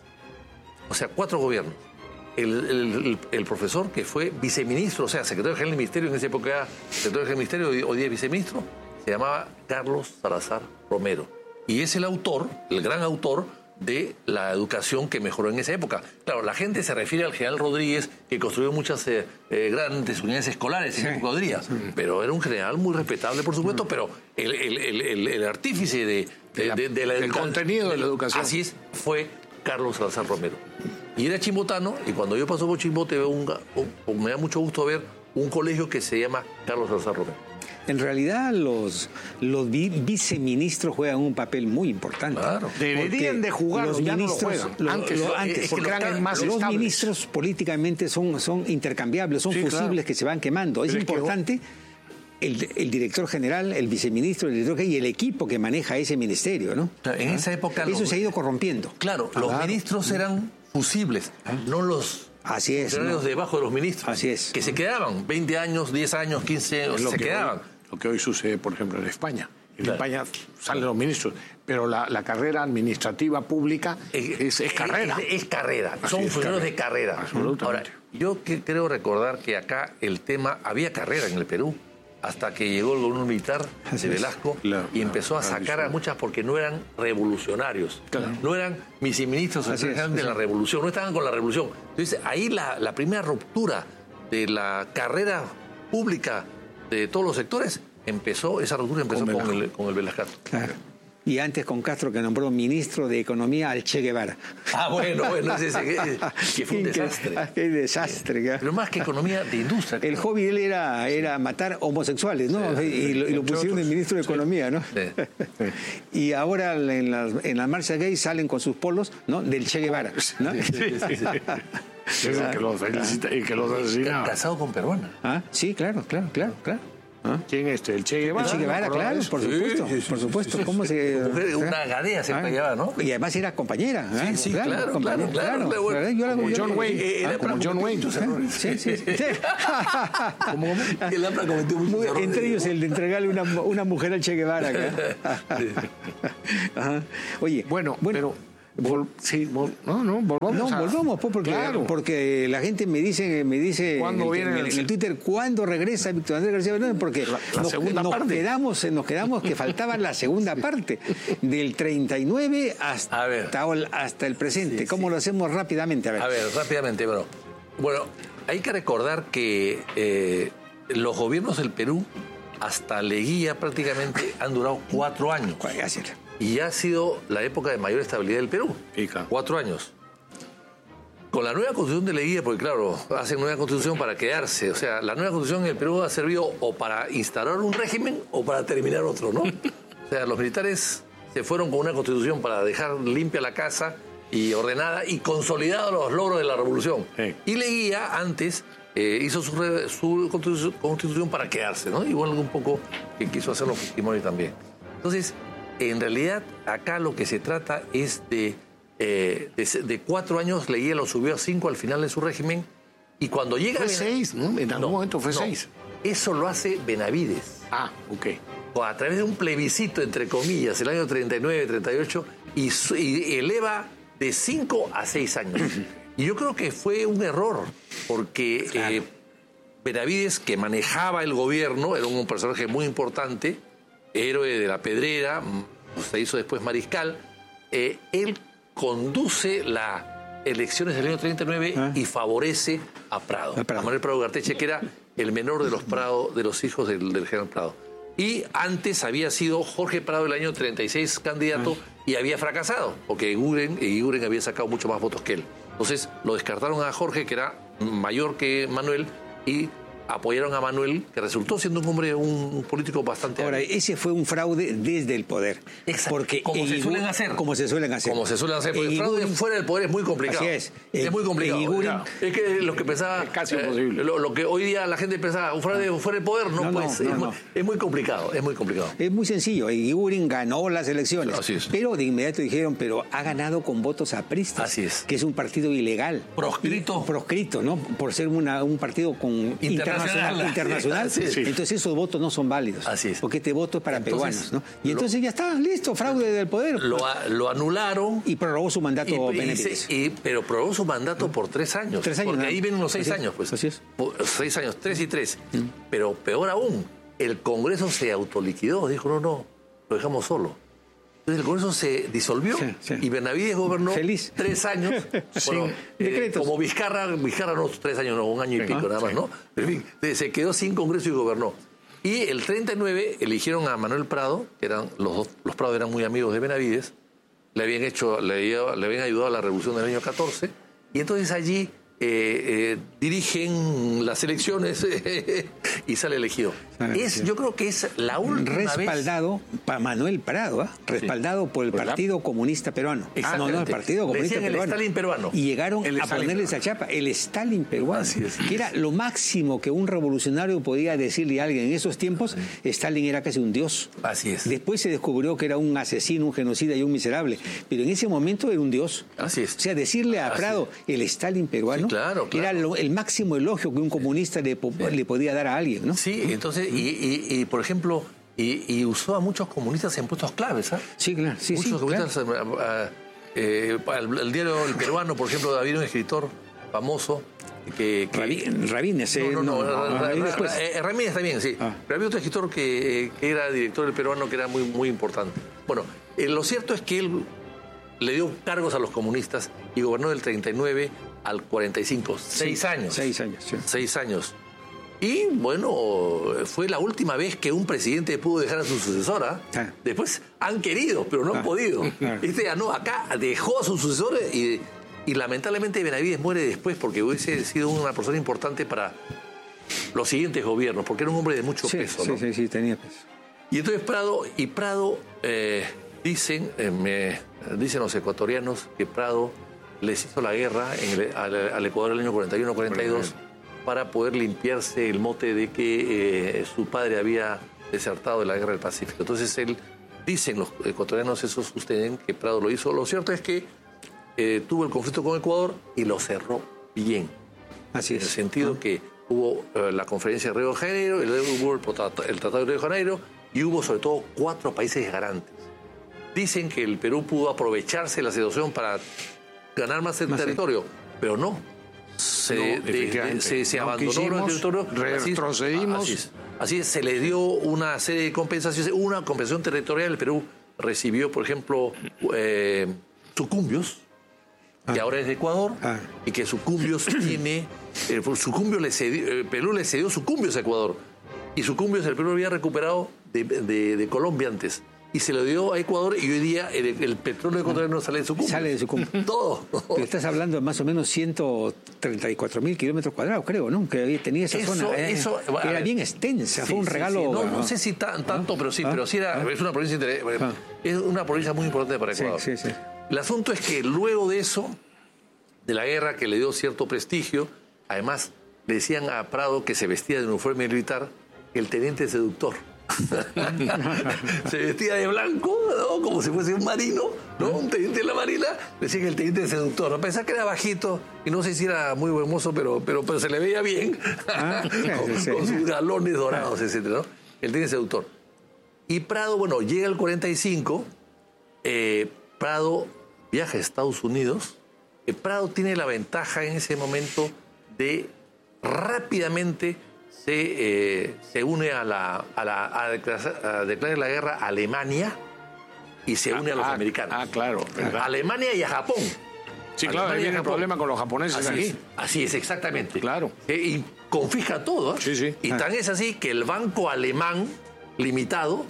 O sea, cuatro gobiernos. El, el, el, el profesor que fue viceministro, o sea, secretario general del ministerio, en esa época era secretario general del ministerio, hoy día viceministro, se llamaba Carlos Salazar Romero. Y es el autor, el gran autor, de la educación que mejoró en esa época. Claro, la gente se refiere al general Rodríguez, que construyó muchas eh, eh, grandes unidades escolares en sí. época Rodríguez, sí. pero era un general muy respetable, por supuesto, mm. pero el, el, el, el, el artífice de, de, de, de la el contenido de la educación. Así es, fue Carlos Salazar Romero. Y era chimbotano, y cuando yo paso por Chimbote veo un, un, me da mucho gusto ver un colegio que se llama Carlos Salazar Romero. En realidad los, los viceministros juegan un papel muy importante. Claro. Deberían de jugar, los ministros, no lo antes, lo, antes porque los, más los ministros políticamente son, son intercambiables, son sí, fusibles claro. que se van quemando. Pero es importante que... el, el director general, el viceministro, el director y el equipo que maneja ese ministerio, ¿no? Claro, en ¿Ah? esa época eso los, se ha ido corrompiendo. Claro, los claro. ministros eran fusibles, ¿Ah? no los Así es, ¿no? debajo de los ministros. Así es. Que se quedaban veinte años, diez años, quince años, se quedaban. Hoy, lo que hoy sucede, por ejemplo, en España. En claro. España salen los ministros, pero la, la carrera administrativa pública es, es, es carrera. Es, es carrera, Así son funcionarios de carrera. Absolutamente. Ahora, yo que, creo recordar que acá el tema, había carrera en el Perú, hasta que llegó el gobierno militar Así de Velasco la, y empezó la, a sacar a muchas porque no eran revolucionarios, claro. no eran viceministros de la revolución, no estaban con la revolución. Entonces ahí la, la primera ruptura de la carrera pública de todos los sectores empezó, esa ruptura empezó con, con, el, con el Velascato. Claro. Y antes con Castro, que nombró ministro de Economía al Che Guevara. Ah, bueno, bueno, ese, ese, que fue un desastre. Qué, qué desastre. ¿Qué? Pero más que economía, de industria. El hobby de él era, era matar homosexuales, ¿no? Sí, y, lo, y lo pusieron de ministro de Economía, ¿no? Sí. Y ahora en las, en las marchas gays salen con sus polos, ¿no? Del Che Guevara, ¿no? Sí, sí, sí, sí. Sí, que los felicita y que los asesinaba. Casado con peruana. Ah, sí, claro, claro, claro, claro. ¿Ah? ¿Quién es este? ¿El Che Guevara? El Che Guevara, claro, por supuesto, sí, sí, sí, por supuesto. Sí, sí, ¿Cómo se...? Mujer, una gadea se ah, llevaba, ¿no? Y además era compañera. ¿eh? Sí, sí, claro, claro, compañera, claro. claro, claro. Yo la, como yo, John yo, Wayne. Eh, ah, como John Wayne. Sí, sí, sí. ¿Cómo, cómo? El Ampra cometió muchos errores. Entre ellos el de entregarle una, una mujer al Che Guevara. Sí. Ajá. Oye, bueno, bueno, pero Vol sí, vol no, no, volvamos. No, a... volvamos, pues, porque, claro. porque la gente me dice, me dice en el, en, el, en el Twitter, ¿cuándo regresa Víctor Andrés García Bermúdez? Porque la, la nos, segunda nos parte. quedamos, nos quedamos que faltaba la segunda parte, del treinta y nueve hasta, hasta el presente. Sí, ¿Cómo sí. lo hacemos rápidamente? A ver, a ver rápidamente, bueno. Bueno, hay que recordar que eh, los gobiernos del Perú, hasta Leguía prácticamente, han durado cuatro años. Y ha sido la época de mayor estabilidad del Perú. Ica. Cuatro años. Con la nueva constitución de Leguía, porque claro, hacen nueva constitución para quedarse. O sea, la nueva constitución en el Perú ha servido o para instaurar un régimen o para terminar otro, ¿no? O sea, los militares se fueron con una constitución para dejar limpia la casa y ordenada y consolidado los logros de la revolución. Sí. Y Leguía antes eh, hizo su, re, su constitución, constitución para quedarse, ¿no? Igual un poco que quiso hacer los Fujimori también. Entonces, en realidad, acá lo que se trata es de, eh, de, de cuatro años, Leguía lo subió a cinco al final de su régimen, y cuando llega... Fue seis, ¿no? En algún no, momento fue no, seis. Eso lo hace Benavides. Ah, ok. A través de un plebiscito, entre comillas, el año treinta y nueve, treinta y ocho, y, y eleva de cinco a seis años. Y yo creo que fue un error, porque claro. eh, Benavides, que manejaba el gobierno, era un personaje muy importante, héroe de la Pedrera, se hizo después mariscal, eh, él conduce las elecciones del año treinta y nueve ah. y favorece a Prado, a, Prado. a Manuel Prado Ugarteche, que era el menor de los Prado, de los hijos del, del general Prado. Y antes había sido Jorge Prado el año treinta y seis candidato ah. y había fracasado, porque Eguren, Eguren había sacado mucho más votos que él. Entonces lo descartaron a Jorge, que era mayor que Manuel, y apoyaron a Manuel, que resultó siendo un hombre, un político bastante... Ahora, hábil. Ese fue un fraude desde el poder. Exacto. Porque como se suelen hacer. Como se suelen hacer. Como se suelen hacer. Porque el fraude fuera del poder es muy complicado. Así es. Es muy complicado. Eguren, es que lo que pensaba... Es casi imposible. Eh, lo, lo que hoy día la gente pensaba, un fraude fuera del poder, no, no pues. No, no, es, no. Muy, es muy complicado, es muy complicado. Es muy sencillo. Eguren ganó las elecciones. Así es. Pero de inmediato dijeron, pero ha ganado con votos apristas. Así es. Que es un partido ilegal. Proscrito. Y, proscrito, ¿no? Por ser una, un partido con internacional. internacional. Sí, sí. Entonces esos votos no son válidos. Así es. Porque este voto es para entonces, peruanos, ¿no? Y entonces lo, ya está, listo, fraude del poder. Lo, lo anularon. Y prorrogó su mandato y, Benavides. Y, pero prorrogó su mandato por tres años. Tres años. Porque ¿no? ahí vienen los seis así años, pues. Así es. Seis años, tres y tres. Mm. Pero peor aún, el Congreso se autoliquidó. Dijo, no, no, lo dejamos solo. Entonces el Congreso se disolvió sí, sí. y Benavides gobernó Feliz. tres años. Bueno, eh, como Vizcarra, Vizcarra no tres años, no, un año y pico ah, nada más, sí. ¿no? Pero en fin, se quedó sin Congreso y gobernó. Y el treinta y nueve eligieron a Manuel Prado, que eran los dos, los Prado eran muy amigos de Benavides, le habían hecho, le, le habían ayudado a la revolución del año catorce, y entonces allí eh, eh, dirigen las elecciones y sale elegido. Ah, es, sí. Yo creo que es la última respaldado vez... para Manuel Prado, ¿eh? respaldado sí. por el Partido Comunista Peruano. Ah, no, no, el Partido Comunista Peruano. El Stalin peruano. Y llegaron el a Stalin ponerle esa chapa, el Stalin peruano, Así es, que era lo máximo que un revolucionario podía decirle a alguien. En esos tiempos, sí. Stalin era casi un dios. Así es. Después se descubrió que era un asesino, un genocida y un miserable. Pero en ese momento era un dios. Así es. O sea, decirle a Prado, el Stalin peruano, sí, claro, claro. era lo, el máximo elogio que un comunista le, le podía dar a alguien, ¿no? Sí, entonces, y, y, y por ejemplo, y, y usó a muchos comunistas en puestos claves, ¿ah? ¿eh? Sí, claro. Sí, muchos sí, comunistas, claro. eh, eh, el, el diario El Peruano, por ejemplo, había un escritor famoso que... que Rabí, Rabines, eh, no, no, no, no, no Rabines, pues. eh, Ramírez también, sí. Ah. Pero había otro escritor que, que era director del Peruano que era muy, muy importante. Bueno, eh, lo cierto es que él le dio cargos a los comunistas y gobernó del treinta y nueve al cuarenta y cinco, seis sí, años. Seis años, sí. Seis años. Y bueno, fue la última vez que un presidente pudo dejar a su sucesora. Ah. Después han querido, pero no han ah. podido. Ah. Este ganó acá, dejó a su sucesora y, y lamentablemente Benavides muere después porque hubiese sido una persona importante para los siguientes gobiernos, porque era un hombre de mucho sí, peso. Sí, ¿no? sí, sí, tenía peso. Y entonces Prado, y Prado, eh, dicen, eh, me, dicen los ecuatorianos que Prado les hizo la guerra en el, al, al Ecuador en el año cuarenta y uno cuarenta y dos para poder limpiarse el mote de que eh, su padre había desertado de la guerra del Pacífico. Entonces él, dicen los ecuatorianos, eso sostienen que Prado lo hizo. Lo cierto es que eh, tuvo el conflicto con Ecuador y lo cerró bien. Así es. En el sentido ah. que hubo eh, la conferencia de Río de Janeiro, y luego hubo el, el Tratado de Río de Janeiro, y hubo sobre todo cuatro países garantes. dicen que el Perú pudo aprovecharse de la situación para ganar más el más territorio, sí. pero no. Se, no, de, de, se, se no abandonó quisimos, el territorio. Retrocedimos. Así es, así es, se le dio una serie de compensaciones, una compensación territorial. El Perú recibió, por ejemplo, eh, Sucumbios, ah. que ahora es de Ecuador, ah. y que Sucumbios tiene... Eh, Sucumbios le cedió, el Perú le cedió Sucumbios a Ecuador. Y Sucumbios el Perú había recuperado de, de, de Colombia antes. Y se lo dio a Ecuador y hoy día el, el petróleo ecuatoriano sale de Sucumbios. Sale de Sucumbios. Todo. Pero estás hablando de más o menos ciento treinta y cuatro mil kilómetros cuadrados, creo, ¿no? Que tenía esa eso, zona. Eh, eso, era bien extensa, sí, fue un sí, regalo. Sí. No, ¿no? no sé si tan, tanto, pero sí, ¿Ah? pero sí era, ¿Ah? es una provincia interesante. ¿Ah? Es una provincia muy importante para Ecuador. Sí, sí, sí. El asunto es que luego de eso, de la guerra que le dio cierto prestigio, además le decían a Prado, que se vestía de uniforme militar, el teniente seductor. Se vestía de blanco, ¿no? Como si fuese un marino, ¿no? Un teniente de la marina, decía que el teniente seductor. ¿No? Pensaba que era bajito y no sé si era muy buen mozo, pero, pero, pero se le veía bien, ah, con, sí, sí. con sus galones dorados, etcétera, ¿no? El teniente seductor. Y Prado, bueno, llega el cuarenta y cinco, eh, Prado viaja a Estados Unidos. Eh, Prado tiene la ventaja en ese momento de rápidamente se, eh, se une a, la, a, la, a, declarar, a declarar la guerra a Alemania y se une ah, a los ah, americanos. Ah, claro. A Alemania y a Japón. Sí, claro, ahí viene el problema con los japoneses así aquí. Es, así es, exactamente. Claro. Eh, y confisca todo. ¿eh? Sí, sí. Y tan es así que el Banco Alemán Limitado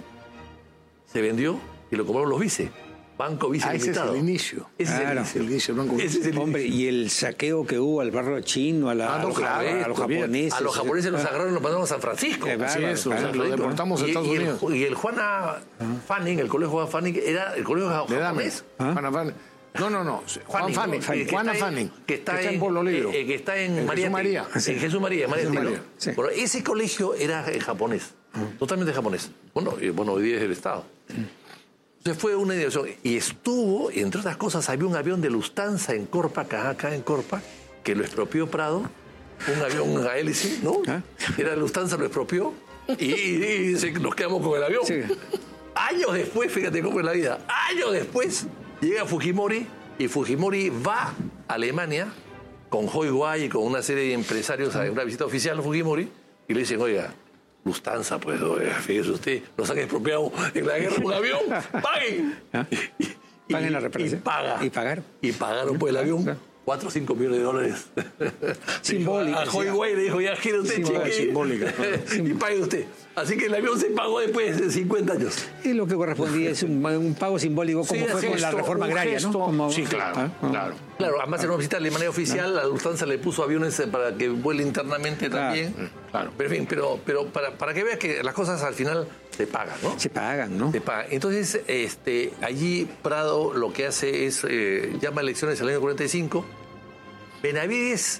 se vendió y lo compraron los vice. Banco Vice ah, Limitado. Ese es el inicio. Ese claro. es el inicio. El Banco ese es el Hombre, inicio. Y el saqueo que hubo al barrio chino, a, la, ah, no, a, los, claro, a, a los japoneses. A los japoneses los agarraron y los mandaron a San Francisco. Eh, Así es, claro, los deportamos a Estados y, Unidos. Y el, y el Juana Fanning, el colegio Juan Fanning, era el colegio japonés. ¿Ah? Juana Fanning. No, no, no. Juan Fanning. Fanning, Juana Fanning. Que está, que está en, en Pueblo Libro. Eh, que está en, en María. Jesús María. En sí. Jesús María. María, Jesús María. Sí. Bueno, ese colegio era en japonés. Uh-huh. Totalmente japonés. Bueno, y, bueno, hoy día es el Estado. Uh-huh. Entonces fue una dirección. Y estuvo, entre otras cosas, había un avión de Lufthansa en Corpa, acá, acá en Corpa, que lo expropió Prado. Un avión a hélice, ¿no? ¿Ah? Era Lufthansa, lo expropió. Y, y, y se, nos quedamos con el avión. Sí. Años después, fíjate cómo es la vida. Años después llega Fujimori y Fujimori va a Alemania con Hoi Guay y con una serie de empresarios a una visita oficial a Fujimori y le dicen, oiga, Lufthansa, pues, oiga, fíjese usted, nos han expropiado en la guerra un avión, paguen. ¿Ah? Y, paguen la reparación. Y paga. Y pagaron. Y pagaron por el avión. cuatro o cinco millones de dólares. Simbólica. A Hoi Guay le dijo, ya gira usted, simbólica, cheque. Simbólica. Y pague usted. Así que el avión se pagó después de cincuenta años. Y lo que correspondía es un, un pago simbólico como sí, fue gesto, con la reforma agraria, gesto, ¿no? Como, sí, claro, ah, ah, claro. Claro, además en una visita de manera oficial, ¿no? La Lufthansa le puso aviones para que vuele internamente claro. también. Claro. Pero en fin, pero, pero para, para que veas que las cosas al final se pagan, ¿no? Se pagan, ¿no? Se pagan. Entonces, este, allí Prado lo que hace es, eh, llama a elecciones el año cuarenta y cinco. Benavides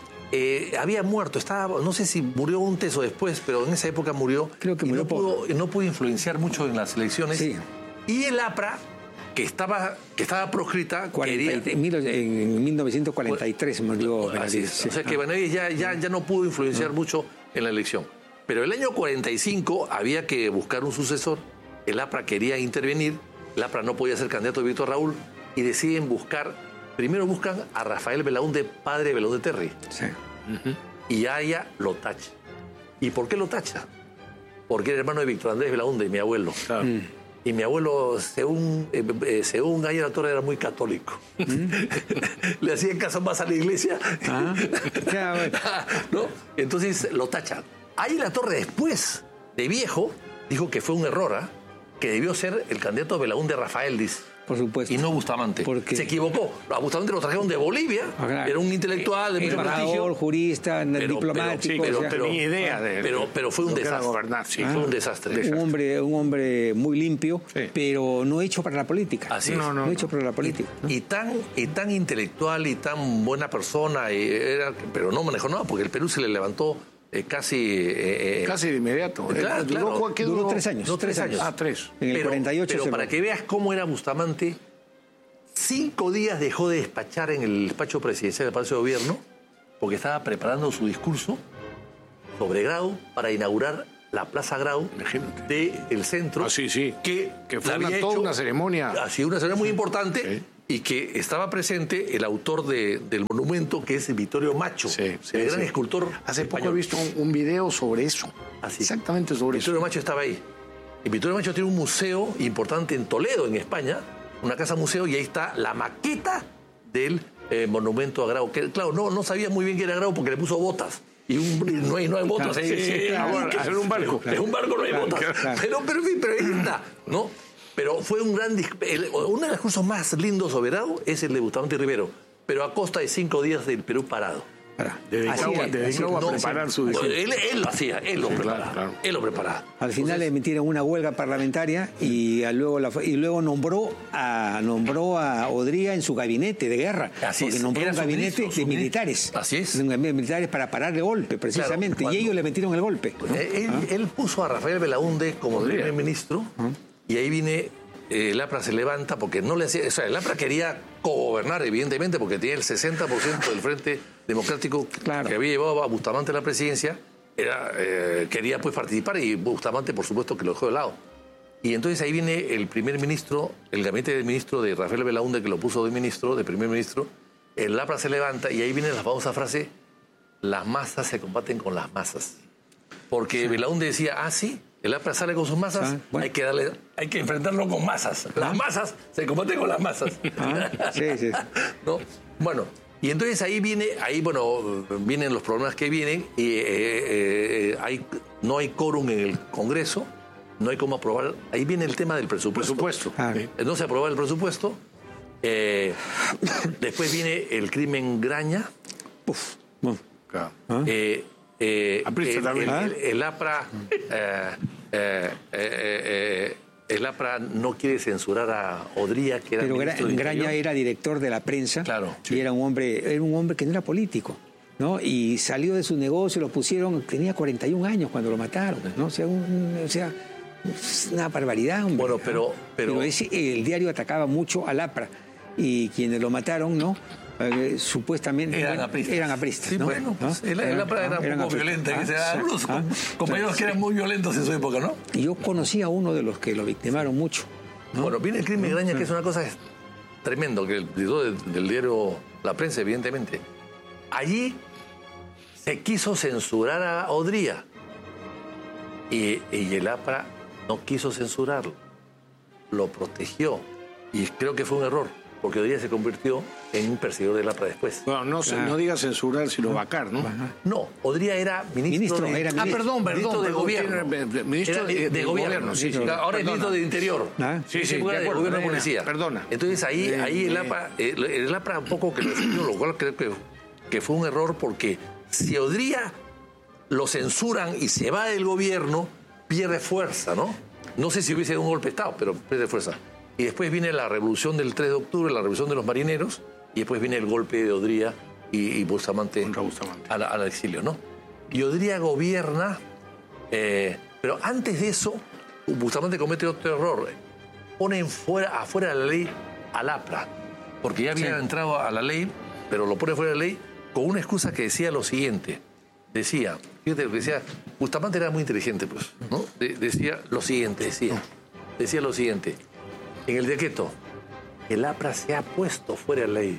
eh, había muerto, estaba, no sé si murió un teso después, pero en esa época murió. Creo que y murió no pudo, no pudo influenciar mucho en las elecciones. Sí. Y el APRA, que estaba, que estaba proscrita, cuarenta, quería, en mil novecientos cuarenta y tres murió Benavides. Sí. O sea que Benavides ya, ya, ya no pudo influenciar no. mucho en la elección. Pero el año cuarenta y cinco había que buscar un sucesor. El APRA quería intervenir. El APRA no podía ser candidato de Víctor Raúl y deciden buscar. Primero buscan a Rafael Belaúnde, padre de Belaúnde Terry. Sí. Uh-huh. Y a ella lo tacha. ¿Y por qué lo tacha? Porque era hermano de Víctor Andrés Belaúnde, mi abuelo. Claro. Mm. Y mi abuelo, según, eh, eh, según Gaya La Torre, era muy católico. Mm. Le hacían caso más a la iglesia. Ah, bueno. ¿No? Entonces lo tachan. Ahí La Torre, después de viejo, dijo que fue un error, ¿eh? Que debió ser el candidato de Belaúnde Rafael, dice. Por supuesto. Y no Bustamante. Porque... Se equivocó. A Bustamante lo trajeron de Bolivia. Ah, claro. Era un intelectual de mucho prestigio. Jurista, pero, diplomático. Pero, pero, pero, ni idea de pero, pero fue un desastre. Gobernar, sí. ah, fue un desastre. Un desastre. hombre, un hombre muy limpio, sí. pero no hecho para la política. Así no, es. No, no hecho para la política. Y, ¿no? y, tan, y tan intelectual y tan buena persona, y era, pero no manejó nada, porque el Perú se le levantó Eh, casi... Eh, eh, casi de inmediato. Claro, eh, claro. Duró, duró, duró tres años. No, tres años. Ah, tres. En el pero, cuarenta y ocho. Pero para que veas cómo era Bustamante, cinco días dejó de despachar en el despacho presidencial del Palacio de Gobierno porque estaba preparando su discurso sobre grado para inaugurar la Plaza Grau del centro. Ah, sí, sí. Que, que fue una, toda una ceremonia. Ha sido una ceremonia muy importante. Sí. Y que estaba presente el autor de, del monumento, que es Vittorio Macho, sí, sí, el gran sí. escultor Hace español. poco he visto un, un video sobre eso. Así. Exactamente sobre Vittorio eso. Vittorio Macho estaba ahí. Y Vittorio Macho tiene un museo importante en Toledo, en España, una casa museo, y ahí está la maqueta del eh, monumento a Grau. Que, claro, no, no sabía muy bien que era Grau porque le puso botas. Y un, no hay, no hay botas. Claro, sí, sí, sí, claro, es un barco. Es un barco, no hay Claro, botas. claro. Pero, pero, en fin, pero ahí está, ¿no? Pero fue un gran... El, uno de los cursos más lindos sobre Grau es el de Bustamante Rivero, pero a costa de cinco días del Perú parado. Dedicado, Así, dedicado así, a no, preparar su él, discurso. él lo hacía, él lo Sí, preparaba. claro, claro. Él lo preparaba. Al final le metieron una huelga parlamentaria y a luego la, y luego nombró a nombró a Odría en su gabinete de guerra. Así porque es. nombró Era un su gabinete ministro, de su militares. Así es. Un gabinete de militares para pararle golpe, precisamente. Claro, y ellos le metieron el golpe. Pues, él, ¿Ah? él puso a Rafael Belaúnde como primer ministro ¿Ah? y ahí viene eh, el APRA se levanta porque no le hacía... O sea, el APRA quería cogobernar, evidentemente, porque tenía el sesenta por ciento del Frente Democrático claro. que había llevado a Bustamante a la presidencia. Era, eh, quería pues participar y Bustamante, por supuesto, que lo dejó de lado. Y entonces ahí viene el primer ministro, el gabinete del ministro de Rafael Belaúnde, que lo puso de ministro, de primer ministro. El APRA se levanta y ahí viene la famosa frase: las masas se combaten con las masas. Porque sí. Belaúnde decía, ah, sí, el APRA sale con sus masas, sí, bueno. hay que darle, hay que enfrentarlo con masas. Las ¿Ah? masas se combaten con las masas. ¿Ah? Sí, sí. ¿No? Bueno, y entonces ahí viene, ahí bueno, vienen los problemas que vienen, y eh, eh, hay, no hay quórum en el Congreso, no hay cómo aprobar, ahí viene el tema del presupuesto. presupuesto. Ah, no se aprobó el presupuesto, eh, después viene el crimen Graña. Uf, claro. eh, Eh, el, el, el, el APRA eh, eh, eh, el APRA no quiere censurar a Odría, que era pero ministro de Graña Interior. era director de la prensa, claro, y sí. era un hombre era un hombre que no era político, ¿no? Y salió de su negocio, lo pusieron, tenía cuarenta y un años cuando lo mataron, ¿no? O sea, un, o sea una barbaridad, hombre. Bueno, pero, pero... pero ese, el diario atacaba mucho al APRA y quienes lo mataron, ¿no? Eh, supuestamente eran bueno, apristas. Eran apristas sí, ¿no? bueno, pues, ¿no? el, el APRA era un poco violenta, ah, que se ah, los ah, compañeros ah, que eran muy violentos en su época, ¿no? Y yo conocí a uno de los que lo victimaron mucho, ¿no? Bueno, viene el crimen Graña, que es una cosa tremendo, que el director del, del diario La Prensa, evidentemente. Allí se quiso censurar a Odría y, y el APRA no quiso censurarlo, lo protegió, y creo que fue un error, porque Odría se convirtió en un perseguidor del APRA después. Bueno, no, claro. no diga censurar, sino Ajá. vacar, ¿no? Ajá. No, Odría era ministro, ministro de... era Ah, ministro. perdón, perdón, ministro de perdón, gobierno. Tiene, ministro era de, de, de gobierno, gobierno, sí, sí. Ahora es ministro de Interior. ¿Ah? Sí, sí, de, de acuerdo, gobierno de perdona, policía. Perdona. Entonces ahí, Eh, ahí el eh. APRA, el, el APRA un poco que lo defendió, lo cual creo que, que fue un error, porque si Odría lo censuran y se va del gobierno, pierde fuerza, ¿no? No sé si hubiese un golpe de Estado, pero pierde fuerza. Y después viene la revolución del tres de octubre, la revolución de los marineros, y después viene el golpe de Odría y, y Bustamante, Bustamante. Al, al exilio, ¿no? Y Odría gobierna, eh, pero antes de eso, Bustamante comete otro error. Ponen fuera, afuera de la ley al APRA, porque ya había sí. entrado a la ley, pero lo pone fuera de la ley con una excusa que decía lo siguiente. Decía, fíjate lo que decía, Bustamante era muy inteligente, pues, ¿no? De, decía lo siguiente, decía, decía lo siguiente, en el decreto, el APRA se ha puesto fuera de la ley.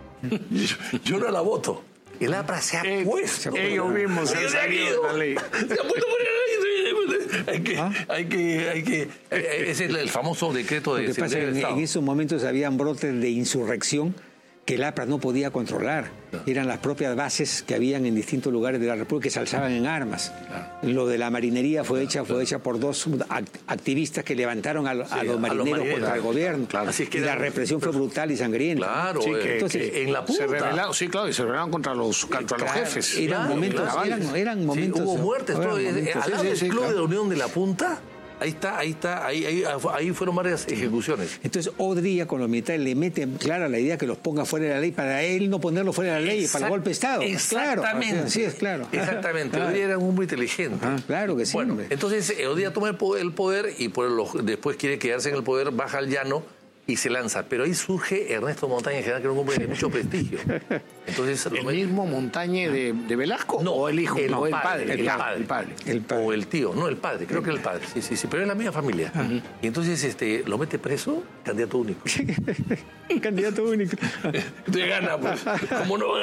yo, yo no la voto. El APRA se ha eh, puesto. Ellos mismos se han salido de la ley. Se ha puesto fuera de la ley. Hay que, ¿Ah? hay que, hay que, ese es el famoso decreto de Lo que pasa es que en, en esos momentos habían brotes de insurrección que el APRA no podía controlar. Claro. Eran las propias bases que habían en distintos lugares de la República que se alzaban en armas. Claro. Lo de la marinería fue, claro, hecha, fue claro. hecha por dos activistas que levantaron a, sí, a, los, marineros a los marineros contra el gobierno. Claro. Así es que y la represión fue brutal y sangrienta. Claro, sí, que, entonces, que en la punta. Se rebelaron, sí, claro, y se rebelaron contra los, contra claro, los jefes. Eran claro, momentos, claro. eran, eran momentos. Sí, hubo muertes, todo. Momentos, al lado sí, del sí, Club claro. de la Unión de la Punta. Ahí está, ahí está, ahí, ahí, ahí fueron varias ejecuciones. Entonces, Odría con los militares le mete clara la idea que los ponga fuera de la ley para él no ponerlo fuera de la ley, Exact, para el golpe de Estado. Exactamente. Claro, sí, es claro. Exactamente. Claro. Odría era un hombre inteligente. Ah, claro que sí. Bueno, entonces Odría toma el poder, el poder y por los, después quiere quedarse en el poder, baja al llano y y se lanza. Pero ahí surge Ernesto Montañez, que era un hombre de mucho prestigio. Entonces, ¿El mismo Montañez de, de Velasco? No, ¿O el hijo? El, no, el padre, padre. El, El padre, padre. el padre. El padre. O el tío, no, el padre, creo que era el padre. Sí, sí, sí, pero es la misma familia. Uh-huh. Y entonces este, lo mete preso, candidato único. Candidato único. De gana, pues. Como no